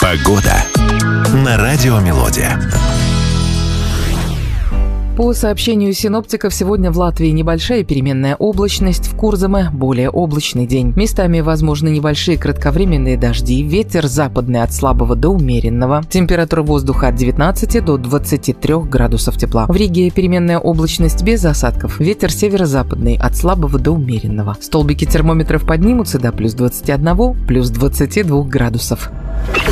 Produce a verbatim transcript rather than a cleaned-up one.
Погода на Радио Мелодия. По сообщению синоптиков, сегодня в Латвии небольшая переменная облачность, в Курзаме более облачный день. Местами возможны небольшие кратковременные дожди, ветер западный от слабого до умеренного. Температура воздуха от девятнадцати до двадцати трёх градусов тепла. В Риге переменная облачность без осадков, ветер северо-западный от слабого до умеренного. Столбики термометров поднимутся до плюс двадцати одного, плюс двадцати двух градусов.